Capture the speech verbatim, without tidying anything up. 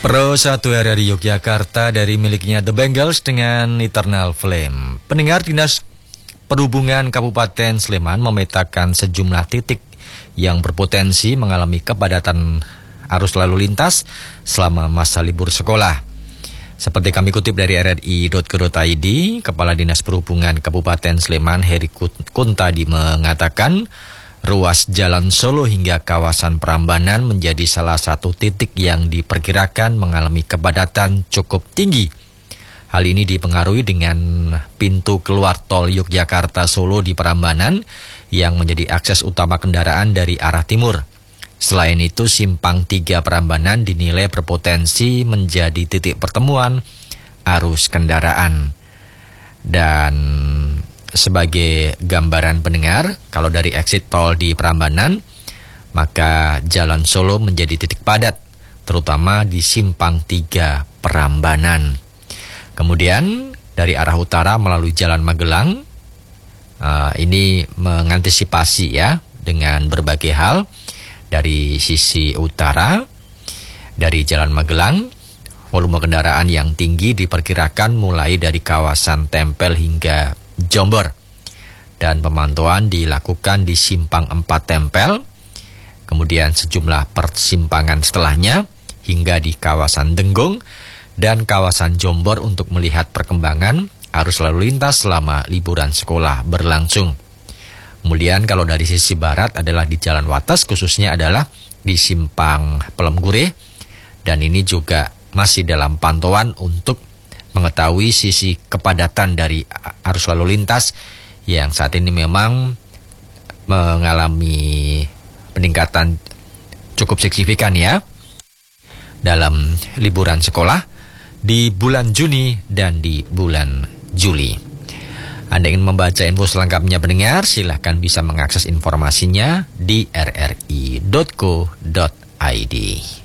Pro satu R R I Yogyakarta dari miliknya The Bangles dengan Eternal Flame. Pendengar, Dinas Perhubungan Kabupaten Sleman memetakan sejumlah titik yang berpotensi mengalami kepadatan arus lalu lintas selama masa libur sekolah. Seperti kami kutip dari r r i dot co dot i d, Kepala Dinas Perhubungan Kabupaten Sleman Heri Kuntadi mengatakan ruas Jalan Solo hingga kawasan Prambanan menjadi salah satu titik yang diperkirakan mengalami kepadatan cukup tinggi. Hal ini dipengaruhi dengan pintu keluar tol Yogyakarta Solo di Prambanan yang menjadi akses utama kendaraan dari arah timur. Selain itu, Simpang tiga Prambanan dinilai berpotensi menjadi titik pertemuan arus kendaraan. Dan sebagai gambaran pendengar, kalau dari exit tol di Prambanan, maka Jalan Solo menjadi titik padat, terutama di Simpang tiga Prambanan. Kemudian dari arah utara melalui Jalan Magelang, uh, ini mengantisipasi ya dengan berbagai hal. Dari sisi utara, dari Jalan Magelang, volume kendaraan yang tinggi diperkirakan mulai dari kawasan Tempel hingga Jombor. Dan pemantauan dilakukan di Simpang empat Tempel, kemudian sejumlah persimpangan setelahnya, hingga di kawasan Denggong dan kawasan Jombor untuk melihat perkembangan arus lalu lintas selama liburan sekolah berlangsung. Kemudian kalau dari sisi barat adalah di Jalan Wates, khususnya adalah di Simpang Pelemgure, dan ini juga masih dalam pantauan untuk mengetahui sisi kepadatan dari arus lalu lintas yang saat ini memang mengalami peningkatan cukup signifikan ya dalam liburan sekolah di bulan Juni dan di bulan Juli. Anda ingin membaca info selengkapnya pendengar, silahkan bisa mengakses informasinya di r r i dot co dot i d.